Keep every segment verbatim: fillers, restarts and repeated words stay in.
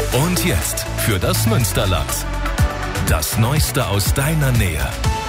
Und jetzt für das Münsterland. Das Neueste aus deiner Nähe.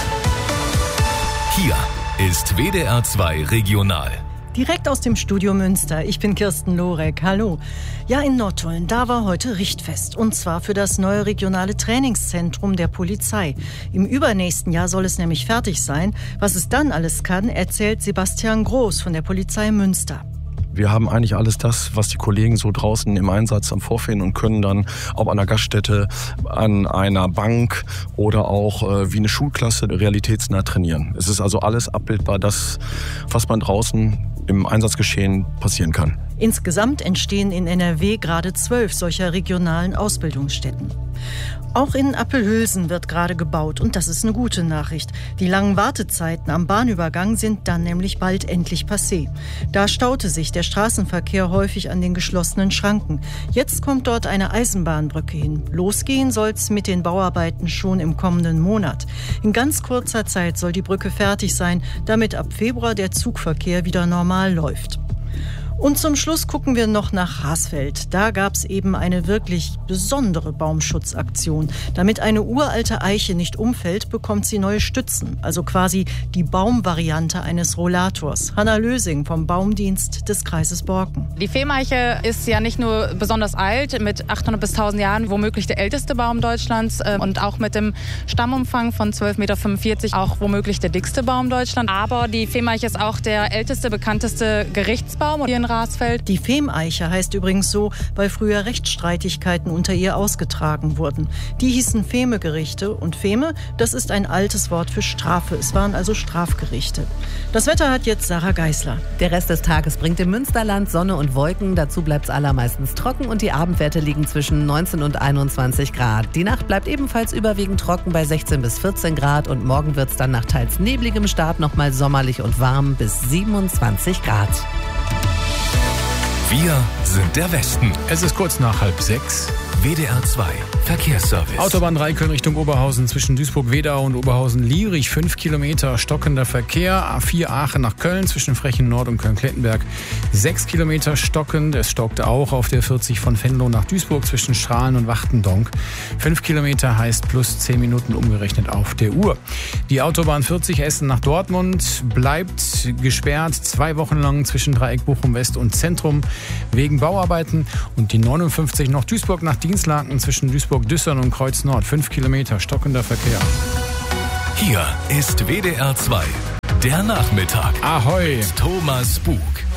Hier ist W D R zwei Regional. Direkt aus dem Studio Münster. Ich bin Kirsten Lorek. Hallo. Ja, in Nottuln, da war heute Richtfest. Und zwar für das neue regionale Trainingszentrum der Polizei. Im übernächsten Jahr soll es nämlich fertig sein. Was es dann alles kann, erzählt Sebastian Groß von der Polizei Münster. Wir haben eigentlich alles das, was die Kollegen so draußen im Einsatz am Vorfinden und können dann, ob an einer Gaststätte, an einer Bank oder auch äh, wie eine Schulklasse realitätsnah trainieren. Es ist also alles abbildbar, das, was man draußen im Einsatzgeschehen passieren kann. Insgesamt entstehen in N R W gerade zwölf solcher regionalen Ausbildungsstätten. Auch in Appelhülsen wird gerade gebaut und das ist eine gute Nachricht. Die langen Wartezeiten am Bahnübergang sind dann nämlich bald endlich passé. Da staute sich der Straßenverkehr häufig an den geschlossenen Schranken. Jetzt kommt dort eine Eisenbahnbrücke hin. Losgehen soll's mit den Bauarbeiten schon im kommenden Monat. In ganz kurzer Zeit soll die Brücke fertig sein, damit ab Februar der Zugverkehr wieder normal läuft. Und zum Schluss gucken wir noch nach Hasfeld. Da gab es eben eine wirklich besondere Baumschutzaktion. Damit eine uralte Eiche nicht umfällt, bekommt sie neue Stützen. Also quasi die Baumvariante eines Rollators. Hanna Lösing vom Baumdienst des Kreises Borken. Die Fehmeiche ist ja nicht nur besonders alt, mit achthundert bis tausend Jahren womöglich der älteste Baum Deutschlands und auch mit dem Stammumfang von zwölf Komma fünfundvierzig Meter auch womöglich der dickste Baum Deutschlands. Aber die Fehmeiche ist auch der älteste, bekannteste Gerichtsbaum hier in Rasfeld. Die Fehmeiche heißt übrigens so, weil früher Rechtsstreitigkeiten unter ihr ausgetragen wurden. Die hießen Fehmegerichte und Fehme, das ist ein altes Wort für Strafe. Es waren also Strafgerichte. Das Wetter hat jetzt Sarah Geisler. Der Rest des Tages bringt im Münsterland Sonne und Wolken. Dazu bleibt es allermeistens trocken und die Abendwerte liegen zwischen neunzehn und einundzwanzig Grad. Die Nacht bleibt ebenfalls überwiegend trocken bei sechzehn bis vierzehn Grad und morgen wird es dann nach teils nebligem Start nochmal sommerlich und warm bis siebenundzwanzig Grad. Wir sind der Westen. Es ist kurz nach halb sechs. W D R zwei Verkehrsservice. Autobahn drei Köln Richtung Oberhausen zwischen Duisburg-Wedau und Oberhausen-Liebrich. fünf Kilometer stockender Verkehr. A vier Aachen nach Köln zwischen Frechen-Nord und Köln-Klettenberg. sechs Kilometer stockend. Es stockt auch auf der vierzig von Venlo nach Duisburg zwischen Strahlen und Wachtendonk. fünf Kilometer heißt plus zehn Minuten umgerechnet auf der Uhr. Die Autobahn vierzig Essen nach Dortmund bleibt gesperrt. Zwei Wochen lang zwischen Dreieck Bochum West und Zentrum wegen Bauarbeiten. Und die neunundfünfzig noch Duisburg nach Dienstlaken zwischen Duisburg-Düssern und Kreuz Nord. fünf Kilometer stockender Verkehr. Hier ist W D R zwei. Der Nachmittag. Ahoi. Thomas Bug.